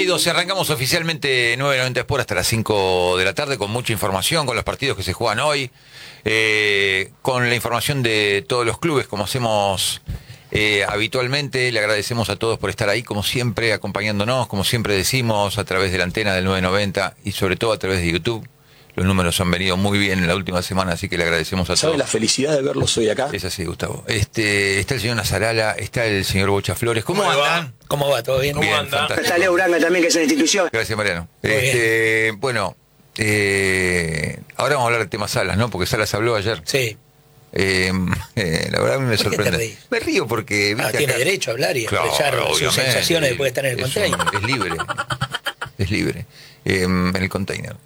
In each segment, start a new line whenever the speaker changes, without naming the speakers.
9:12, arrancamos oficialmente 990 Sport hasta las 5 de la tarde con mucha información, con los partidos que se juegan hoy, con la información de todos los clubes, como hacemos habitualmente. Le agradecemos a todos por estar ahí, como siempre, acompañándonos, como siempre decimos, a través de la antena del 990 y sobre todo a través de YouTube. Los números han venido muy bien en la última semana, así que le agradecemos a todos.
¿Sabe la felicidad de verlos hoy acá?
Es así, Gustavo. Está el señor Nazarala, está el señor Bocha Flores. ¿Cómo andan?
¿Cómo va? ¿Todo bien?
Bien,
¿Cómo
fantástico.
Está Leo Uranga también, que es una institución.
Gracias, Mariano.
Muy
Bueno, ahora vamos a hablar del tema Salas, ¿no? Porque Salas habló ayer.
Sí.
La verdad a mí me
¿Por qué te
sorprende.
reís?
Me río porque... viste,
Tiene
acá-
derecho a hablar y
Claro,
expresar sus
obviamente.
sensaciones después de estar en el container.
Es libre. Es libre. En el container.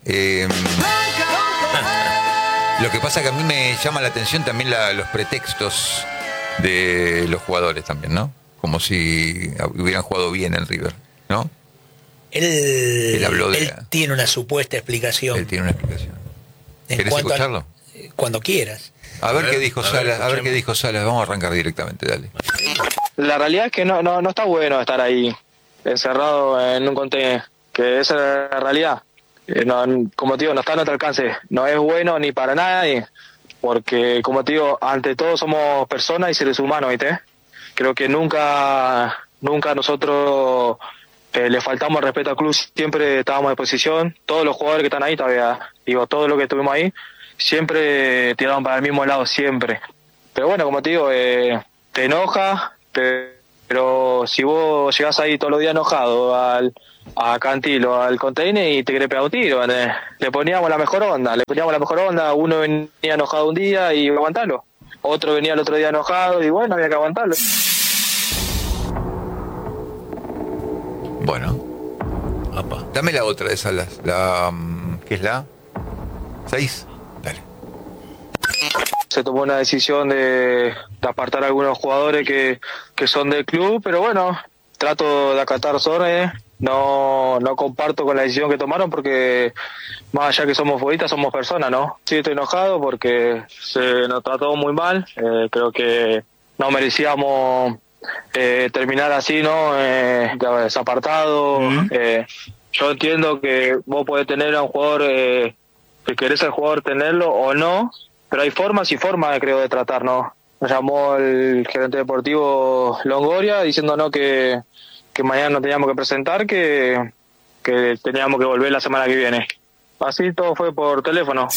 Lo que pasa que a mí me llama la atención también los pretextos de los jugadores también, ¿no? Como si hubieran jugado bien en River, ¿no? Él habló de
él
la-
tiene una supuesta explicación.
Él tiene una explicación.
En
¿Querés
cuanto a-
escucharlo?
Cuando quieras.
A ver
ver,
qué dijo
a ver,
Salas, a ver
escuchemos.
qué dijo Salas. Vamos a arrancar directamente, dale.
La realidad es que no está bueno estar ahí encerrado en un contenedor, que esa es la realidad. Como te digo, no está a nuestro alcance, no es bueno ni para nadie, porque como te digo, ante todo somos personas y seres humanos, ¿viste? Creo que nunca nosotros le faltamos respeto al club, siempre estábamos a disposición, todos los jugadores que están ahí todavía, digo, todos los que estuvimos ahí, siempre tiraban para el mismo lado, siempre. Pero bueno, como te digo, te enoja, pero si vos llegás ahí todos los días enojado a Cantil o al container y te querés pegar un tiro, le poníamos la mejor onda, uno venía enojado un día y iba a aguantarlo, otro venía el otro día enojado y bueno, había que aguantarlo.
Bueno,
Apa.
dame la otra de Salas. ¿Qué es la 6? Dale.
Se tomó una decisión de apartar a algunos jugadores que son del club, pero bueno, trato de acatar órdenes. No comparto con la decisión que tomaron porque más allá que somos futbolistas, somos personas, ¿no? Sí, estoy enojado porque se nos trató muy mal. Creo que no merecíamos terminar así, ¿no? Desapartado. Yo entiendo que vos podés tener a un jugador, que querés al jugador tenerlo o no, pero hay formas y formas, creo, de tratar, ¿no? Nos llamó el gerente deportivo Longoria diciéndonos que mañana nos teníamos que presentar, que teníamos que volver la semana que viene. Así todo fue por teléfono.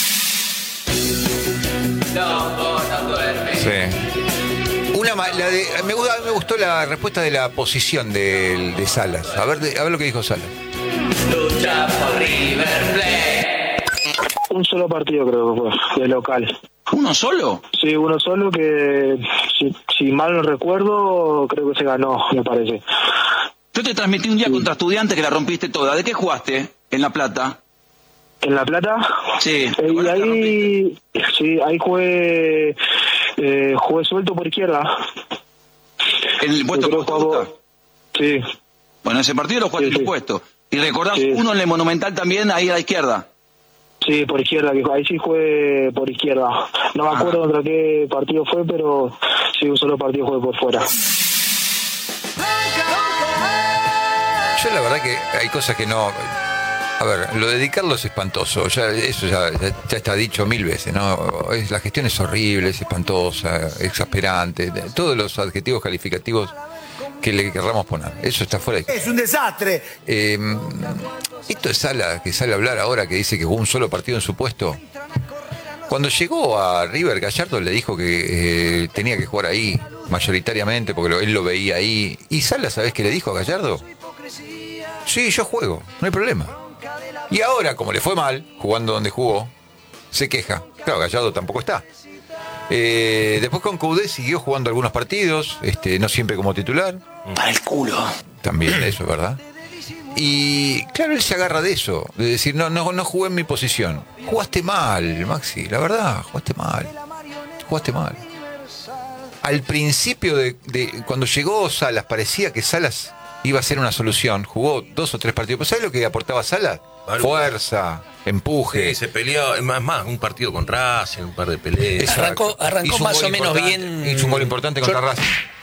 Sí. Me gustó la respuesta de la posición de Salas. A ver lo que dijo Salas.
Lucha por River Plate.
Un solo partido creo que fue, de local.
¿Uno solo?
Sí, uno solo que, si mal no recuerdo, creo que se ganó, me parece.
Yo te transmití un día contra Estudiantes que la rompiste toda. ¿De qué jugaste en La Plata?
¿En La Plata?
Sí.
Y ahí jugué suelto por izquierda.
¿En el puesto que
Creo
vos te gusta?
Sí,
Bueno, ese partido lo jugaste en
Sí,
tu
sí.
puesto. ¿Y recordás
Sí.
uno en el Monumental también, ahí a la izquierda?
sí, por izquierda, ahí sí jugué por izquierda. No me acuerdo contra qué partido fue, pero sí, un solo partido jugué por fuera.
Yo la verdad que hay cosas que no... A ver, lo de dedicarlo es espantoso, eso ya está dicho 1000 veces, ¿no? La gestión es horrible, es espantosa, exasperante, todos los adjetivos calificativos que le querramos poner, eso está fuera de...
Es un desastre.
Esto es Sala, que sale a hablar ahora, que dice que jugó un solo partido en su puesto. Cuando llegó a River, Gallardo le dijo que tenía que jugar ahí, mayoritariamente, porque él lo veía ahí. Y Sala, ¿sabés qué le dijo a Gallardo? Sí, yo juego, no hay problema. Y ahora, como le fue mal, jugando donde jugó, se queja. Claro, Gallardo tampoco está. Después con Coudet siguió jugando algunos partidos, no siempre como titular.
Para el culo.
También eso es verdad. Y claro, él se agarra de eso, de decir, no jugué en mi posición. Jugaste mal, Maxi, la verdad, jugaste mal. Al principio de cuando llegó Salas, parecía que Salas iba a ser una solución. Jugó 2 o 3 partidos. ¿Pero sabes lo que aportaba Salas? Fuerza, empuje.
Sí, se peleó, es más, un partido con Racing, un par de peleas.
Exacto.
Arrancó
Hizo un
más
gol
o menos
importante,
bien.
Hizo un gol importante contra Racing.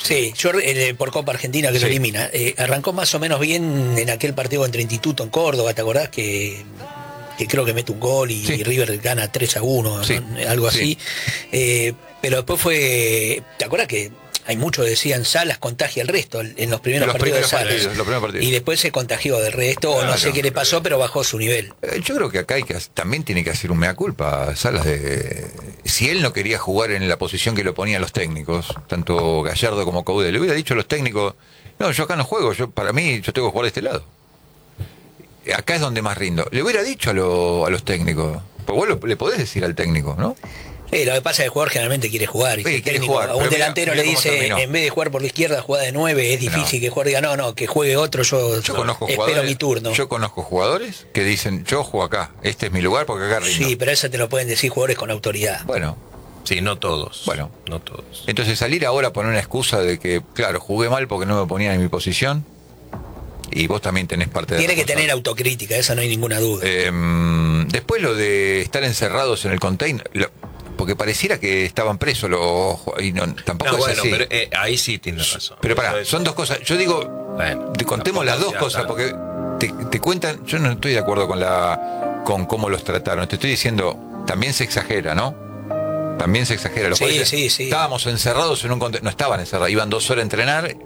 Sí, yo por Copa Argentina que lo elimina. Arrancó más o menos bien en aquel partido contra Instituto en Córdoba, ¿te acordás? Que creo que mete un gol y River gana 3-1, ¿no? Algo así. Pero después fue, ¿te acordás que hay muchos que decían Salas contagia el resto en los primeros partidos de Salas? Y después se contagió del resto, o no sé qué le pasó, pero bajó su nivel.
Yo creo que acá también tiene que hacer un mea culpa Salas si él no quería jugar en la posición que lo ponían los técnicos, tanto Gallardo como Coudet, le hubiera dicho a los técnicos, no, yo acá no juego, para mí yo tengo que jugar de este lado. Acá es donde más rindo. Le hubiera dicho a los técnicos, pues vos le podés decir al técnico, ¿no?
Lo que pasa es que el jugador generalmente quiere jugar. Y
quiere jugar,
a un delantero le dice, en vez de jugar por la izquierda, juega de 9, es difícil que juegue, diga, no, que juegue otro, yo espero mi turno.
Yo conozco jugadores que dicen, yo juego acá, este es mi lugar porque acá rindo.
Sí, pero eso te lo pueden decir jugadores con autoridad.
Bueno.
Sí, no todos.
Bueno.
No todos.
Entonces salir ahora a poner una excusa de que, claro, jugué mal porque no me ponían en mi posición, y vos también tenés parte de...
Tiene que tener autocrítica, eso no hay ninguna duda.
Después lo de estar encerrados en el container... Porque pareciera que estaban presos y tampoco es así.
Pero ahí sí tienes razón.
Pero pará, son dos cosas. Yo digo, contemos las dos cosas, porque te cuentan, yo no estoy de acuerdo con cómo los trataron. Te estoy diciendo, también se exagera, ¿no? También se exagera.
Sí.
Estábamos encerrados en un container, no estaban encerrados, iban 2 horas a entrenar.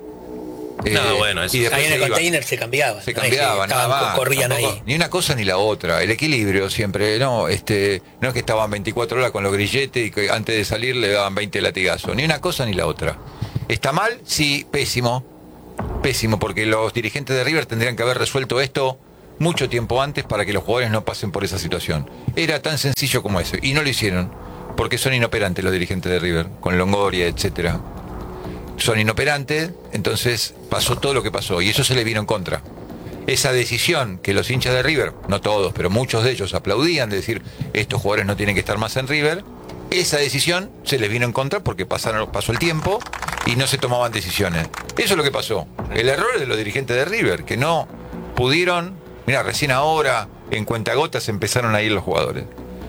Y ahí en el container se cambiaban.
Se cambiaban, nada más.
Corrían ahí.
Ni una cosa ni la otra. El equilibrio siempre, no es que estaban 24 horas con los grilletes y que antes de salir le daban 20 latigazos. Ni una cosa ni la otra. ¿Está mal? Sí, pésimo. Pésimo, porque los dirigentes de River tendrían que haber resuelto esto mucho tiempo antes para que los jugadores no pasen por esa situación. Era tan sencillo como eso. Y no lo hicieron, porque son inoperantes los dirigentes de River, con Longoria, etcétera. Son inoperantes, entonces pasó todo lo que pasó y eso se le vino en contra. Esa decisión que los hinchas de River, no todos, pero muchos de ellos aplaudían de decir estos jugadores no tienen que estar más en River, esa decisión se les vino en contra porque pasó el tiempo y no se tomaban decisiones. Eso es lo que pasó. El error de los dirigentes de River, que no pudieron, mira, recién ahora en cuentagotas empezaron a ir los jugadores.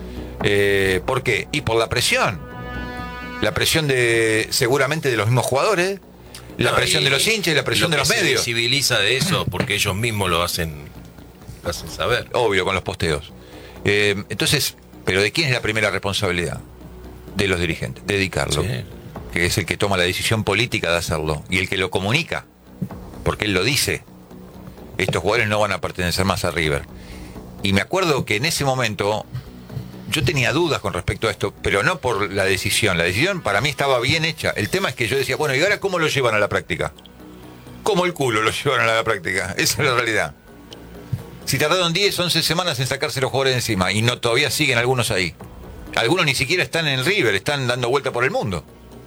¿Por qué? Y por la presión. La presión seguramente de los mismos jugadores, la presión de los hinchas y la presión de los medios.
Se visibiliza de eso porque ellos mismos lo hacen saber.
Obvio, con los posteos. Entonces, ¿pero de quién es la primera responsabilidad? De los dirigentes, dedicarlo. Sí. Que es el que toma la decisión política de hacerlo y el que lo comunica, porque él lo dice. Estos jugadores no van a pertenecer más a River. Y me acuerdo que en ese momento... Yo tenía dudas con respecto a esto, pero no por la decisión. La decisión para mí estaba bien hecha. El tema es que yo decía, bueno, ¿y ahora cómo lo llevan a la práctica? ¿Cómo el culo lo llevaron a la práctica? Esa es la realidad. Si tardaron 10, 11 semanas en sacarse los jugadores de encima y todavía siguen algunos ahí. Algunos ni siquiera están en River, están dando vuelta por el mundo.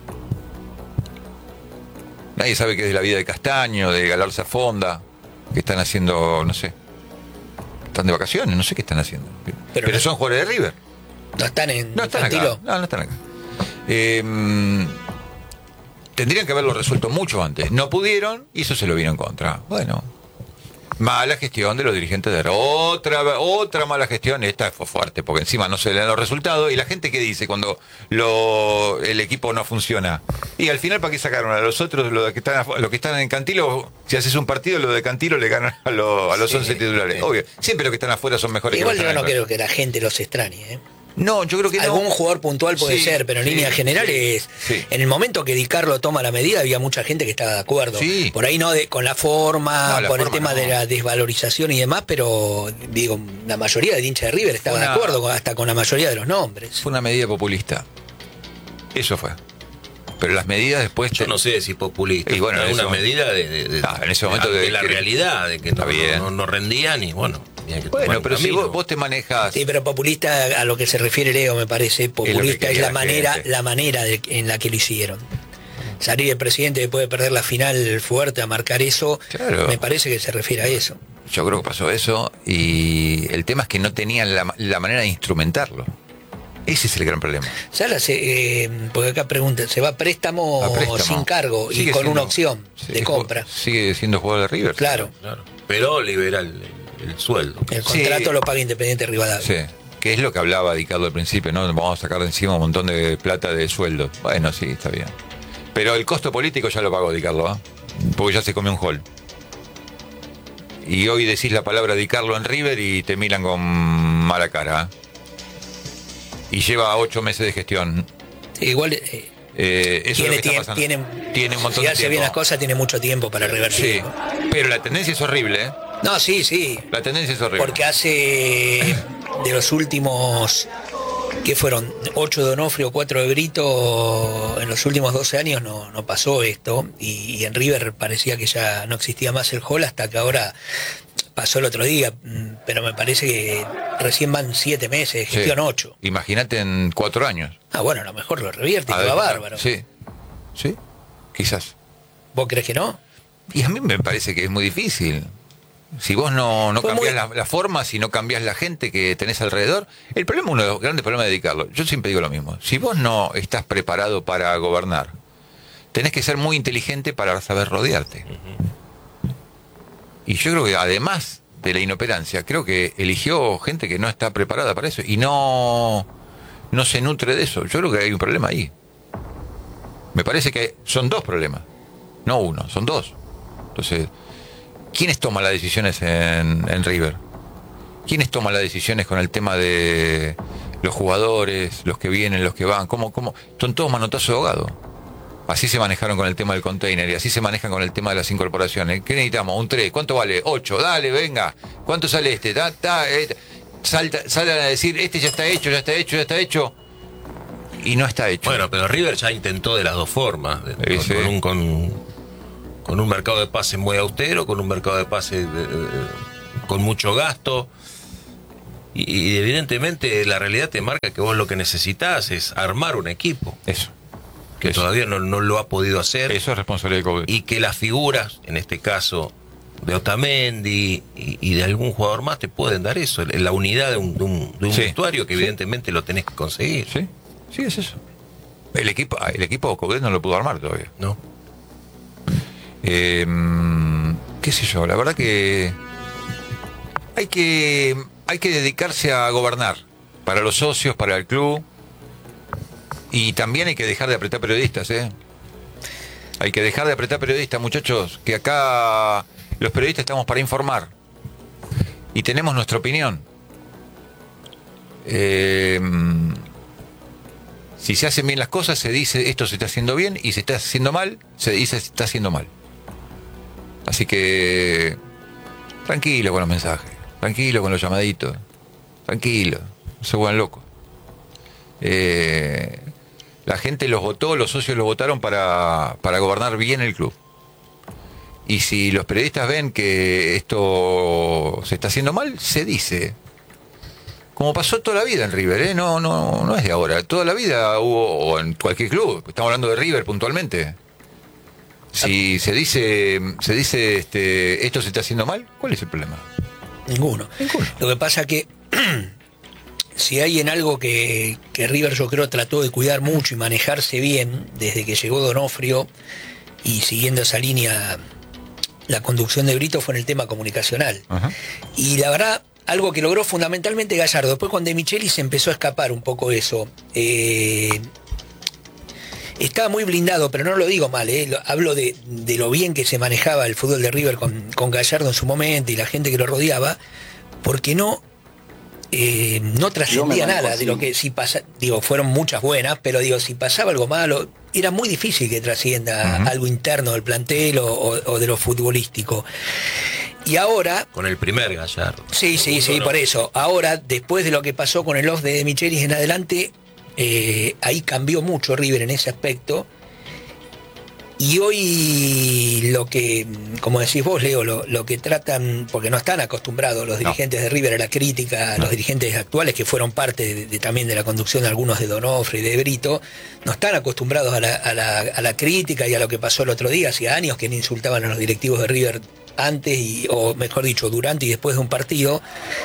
Nadie sabe qué es de la vida de Castaño, de Galarza Fonda, que están haciendo, no sé. Están de vacaciones, no sé qué están haciendo. Pero son jugadores de River.
No están en...
No están acá. No están acá. Tendrían que haberlo resuelto mucho antes. No pudieron y eso se lo vino en contra. Bueno, mala gestión de los dirigentes de otra mala gestión. Esta fue fuerte porque encima no se le dan los resultados. Y la gente que dice cuando el equipo no funciona. Y al final, ¿para qué sacaron a los otros? Los que están en Cantilo, si haces un partido, los de Cantilo le ganan a los 11 titulares. Obvio. Siempre los que están afuera son mejores.
Igual
que los
yo no creo que la gente los extrañe,
No, yo creo que
algún jugador puntual puede ser, pero en líneas generales, en el momento que Di Carlo toma la medida, había mucha gente que estaba de acuerdo.
Sí.
Por ahí con la forma, por el tema de la desvalorización y demás, pero digo, la mayoría del hincha de River estaba de acuerdo, hasta con la mayoría de los nombres.
Fue una medida populista. Eso fue. Pero las medidas después...
Yo no sé si populista.
Y bueno,
es una medida
en ese momento
de la realidad, de que no rendían y bueno...
Bueno, pero si vos te manejás...
Sí, pero populista, a lo que se refiere Leo, me parece, populista es la manera en la que lo hicieron. Salir el presidente después de perder la final fuerte a marcar eso, claro. Me parece que se refiere a eso.
Yo creo que pasó eso y el tema es que no tenían la manera de instrumentarlo. Ese es el gran problema.
Salas, porque acá preguntan, ¿se va a préstamo sin cargo y con una opción de compra?
Sigue siendo jugador de River.
Claro.
Pero libera el sueldo.
El contrato lo paga Independiente Rivadavia.
Sí, que es lo que hablaba Di Carlo al principio, ¿no? Vamos a sacar de encima un montón de plata de sueldo. Bueno, sí, está bien. Pero el costo político ya lo pagó Di Carlo, ¿eh? Porque ya se comió un gol. Y hoy decís la palabra Di Carlo en River y te miran con mala cara, ¿eh? Y lleva 8 meses de gestión.
Sí, igual
eso es lo que está pasando. Tiene un montón
si
de
hace
tiempo.
bien las cosas, tiene mucho tiempo para revertir.
Sí, pero la tendencia es horrible, ¿eh?
No, sí.
La tendencia es horrible.
Porque hace de los últimos, ¿qué fueron? 8 de Onofre o 4 de Brito, en los últimos 12 años no pasó esto. Y en River parecía que ya no existía más el hall, hasta que ahora pasó el otro día. Pero me parece que recién van 7 meses de gestión, 8.
Imagínate en 4 años.
Bueno, a lo mejor lo revierte y
A
va
ver,
bárbaro.
Sí, quizás.
¿Vos crees que no?
Y a mí me parece que es muy difícil. Si vos no
Fue
cambiás la forma, si no cambiás la gente que tenés alrededor, el problema, uno de los grandes problemas de Di Carlo, yo siempre digo lo mismo, si vos no estás preparado para gobernar, tenés que ser muy inteligente para saber rodearte. Y yo creo que además de la inoperancia, creo que eligió gente que no está preparada para eso y no se nutre de eso. Yo creo que hay un problema ahí. Me parece que son 2 problemas, no uno, son 2. Entonces, ¿quiénes toman las decisiones en River? ¿Quiénes toman las decisiones con el tema de los jugadores, los que vienen, los que van? ¿Cómo? Son todos manotazos de ahogado. Así se manejaron con el tema del container y así se manejan con el tema de las incorporaciones. ¿Qué necesitamos? Un 3. ¿Cuánto vale? 8. Dale, venga. ¿Cuánto sale este? Salen a decir, este ya está hecho. Y no está hecho.
Bueno, pero River ya intentó de las 2 formas.
Sí.
Con un mercado de pase muy austero, con un mercado de pase con mucho gasto. Y evidentemente la realidad te marca que vos lo que necesitas es armar un equipo.
Eso.
Que todavía no lo ha podido hacer.
Eso es responsabilidad de Coudet.
Y que las figuras, en este caso de Otamendi y de algún jugador más, te pueden dar eso. La unidad de un vestuario que evidentemente lo tenés que conseguir.
Sí, es eso. El equipo Coudet no lo pudo armar todavía.
No.
Qué sé yo, la verdad que hay que dedicarse a gobernar para los socios, para el club, y también hay que dejar de apretar periodistas, hay que dejar de apretar periodistas, muchachos, que acá los periodistas estamos para informar y tenemos nuestra opinión. Si se hacen bien las cosas, se dice esto se está haciendo bien, y si se está haciendo mal, se dice se está haciendo mal. Así que tranquilo con los mensajes, tranquilo con los llamaditos, tranquilo, no se vuelvan locos. La gente los votó, los socios los votaron para gobernar bien el club. Y si los periodistas ven que esto se está haciendo mal, se dice. Como pasó toda la vida en River, no es de ahora. Toda la vida hubo, o en cualquier club, estamos hablando de River puntualmente. Si se dice esto se está haciendo mal, ¿cuál es el problema?
Ninguno. Lo que pasa que si hay en algo que River, yo creo, trató de cuidar mucho y manejarse bien desde que llegó Donofrio, y siguiendo esa línea la conducción de Brito, fue en el tema comunicacional. Ajá. Y la verdad, algo que logró fundamentalmente Gallardo. Después con De Michelis se empezó a escapar un poco eso. Estaba muy blindado, pero no lo digo mal, hablo de lo bien que se manejaba el fútbol de River con Gallardo en su momento y la gente que lo rodeaba, porque no trascendía nada de lo que si pasa. Digo, fueron muchas buenas, pero digo, si pasaba algo malo, era muy difícil que trascienda algo interno del plantel o de lo futbolístico. Y ahora...
Con el primer Gallardo.
Sí, por eso. Ahora, después de lo que pasó con el off de Michelis en adelante, ahí cambió mucho River en ese aspecto. Y hoy lo que, como decís vos, Leo, lo que tratan, porque no están acostumbrados los dirigentes de River a la crítica, los dirigentes actuales que fueron parte también de la conducción de algunos de Donofre y de Brito, no están acostumbrados a la crítica y a lo que pasó el otro día, hacía años que insultaban a los directivos de River antes, o mejor dicho, durante y después de un partido.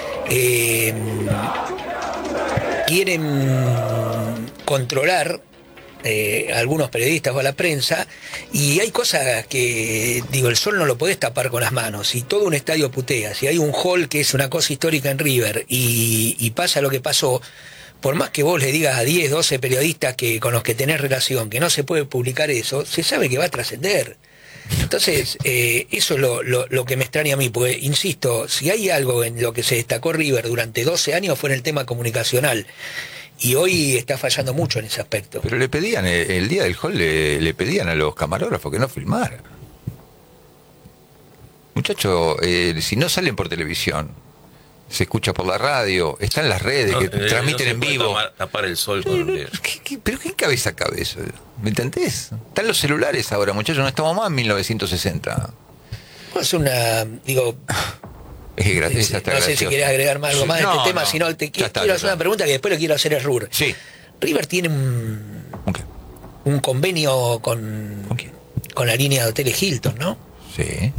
Quieren controlar algunos periodistas o a la prensa, y hay cosas que, digo, el sol no lo podés tapar con las manos. Si todo un estadio putea, si hay un hall que es una cosa histórica en River y pasa lo que pasó, por más que vos le digas a 10, 12 periodistas con los que tenés relación que no se puede publicar eso, se sabe que va a trascender. Entonces, eso es lo que me extraña a mí, porque, insisto, si hay algo en lo que se destacó River durante 12 años fue en el tema comunicacional. Y hoy está fallando mucho en ese aspecto.
Pero le pedían, el día del gol le pedían a los camarógrafos que no filmaran. Muchachos, si no salen por televisión, se escucha por la radio, están en las redes que transmiten en vivo.
Tapar el sol con un dedo.
¿Pero qué cabeza cabe eso? ¿Me entendés? Están los celulares ahora, muchachos, no estamos más en 1960.
Es una, digo...
Es gratis,
no sé si querés agregar algo más a este tema, sino te quiero hacer una pregunta que después le quiero hacer a Rur.
Sí.
River tiene un convenio con la línea de hoteles Hilton, ¿no?
Sí.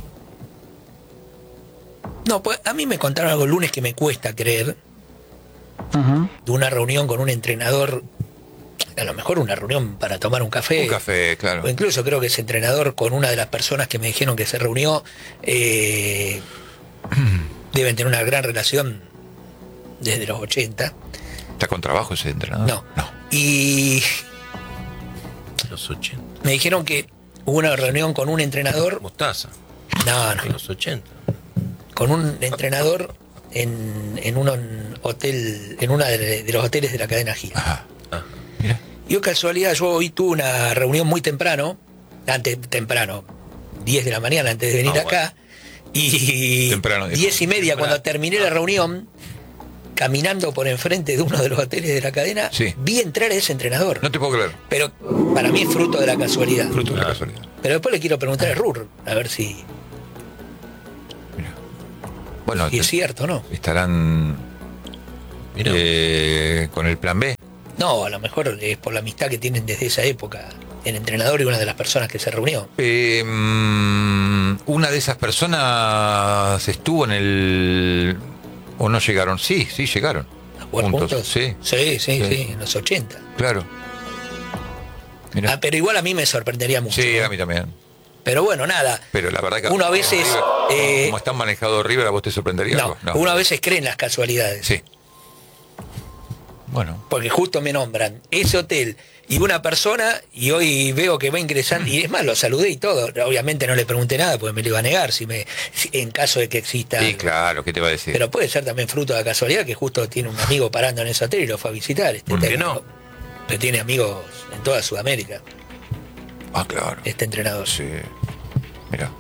No, pues a mí me contaron algo el lunes que me cuesta creer, de una reunión con un entrenador, a lo mejor una reunión para tomar un café.
Un café, claro.
O incluso creo que ese entrenador con una de las personas que me dijeron que se reunió, deben tener una gran relación desde los 80.
¿Está con trabajo ese entrenador?
No. Y
Los 80.
me dijeron que hubo una reunión con un entrenador.
Mostaza.
No.
En los 80.
Con un entrenador en un hotel, en uno de los hoteles de la cadena Gil.
Ajá. Mira.
Y casualidad, yo hoy tuve una reunión muy temprano, 10 de la mañana antes de venir acá, y
temprano,
10:30 cuando terminé la reunión, caminando por enfrente de uno de los hoteles de la cadena, vi entrar a ese entrenador.
No te puedo creer.
Pero para mí es fruto de la casualidad.
Fruto de la casualidad.
Pero después le quiero preguntar a Rur, a ver si...
Bueno,
y es cierto, ¿no?
Estarán con el plan B.
No, a lo mejor es por la amistad que tienen desde esa época el entrenador y una de las personas que se reunió.
Una de esas personas estuvo en el... ¿O no llegaron? Sí, llegaron.
¿A jugar juntos?
Sí,
en los 80.
Claro. Mirá.
Pero igual a mí me sorprendería mucho.
Sí,
¿no?
a mí también.
Pero bueno, nada.
Pero la verdad que
uno a veces...
como están manejados River, ¿a vos te sorprendería algo?
No, uno a veces cree en las casualidades.
Sí. Bueno.
Porque justo me nombran ese hotel y una persona, y hoy veo que va ingresando, y es más, lo saludé y todo. Obviamente no le pregunté nada porque me lo iba a negar en caso de que exista.
Sí, claro, ¿qué te va a decir?
Pero puede ser también fruto de la casualidad que justo tiene un amigo parando en ese hotel y lo fue a visitar.
¿Por qué no?
Pero tiene amigos en toda Sudamérica.
Ah, claro.
Este entrenador.
Sí. Mira.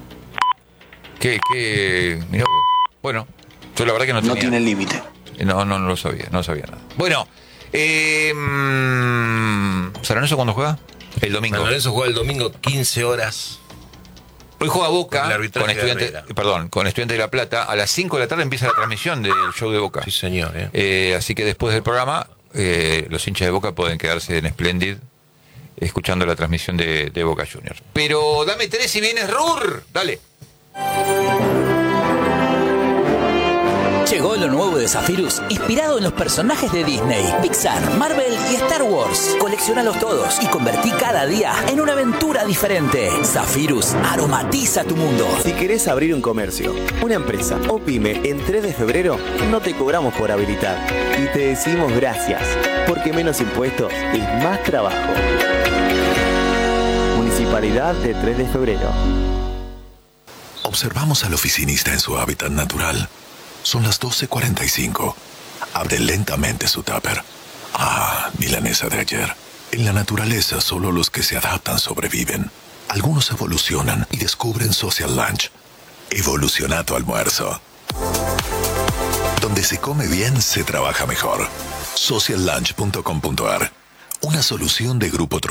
Mirá vos. Bueno, yo la verdad que no tenía.
No tiene límite.
No lo sabía, no sabía nada. Bueno, ¿San Lorenzo cuándo juega? El domingo.
San Lorenzo juega el domingo 15 horas.
Hoy juega Boca
con
Estudiantes de La Plata. A las 5 de la tarde empieza la transmisión del show de Boca.
Sí, señor.
Así que después del programa, los hinchas de Boca pueden quedarse en Splendid escuchando la transmisión de Boca Juniors. Pero dame 3 y vienes Rur. Dale.
Llegó lo nuevo de Zephyrus, inspirado en los personajes de Disney, Pixar, Marvel y Star Wars. Colecciónalos todos y convertí cada día en una aventura diferente. Zephyrus aromatiza tu mundo.
Si querés abrir un comercio, una empresa o pyme en 3 de febrero, no te cobramos por habilitar. Y te decimos gracias, porque menos impuestos es más trabajo. Municipalidad de 3 de febrero.
Observamos al oficinista en su hábitat natural. Son las 12:45. Abre lentamente su tupper. Milanesa de ayer. En la naturaleza, solo los que se adaptan sobreviven. Algunos evolucionan y descubren Social Lunch. Evoluciona tu almuerzo. Donde se come bien, se trabaja mejor. sociallunch.com.ar. Una solución de Grupo Tron.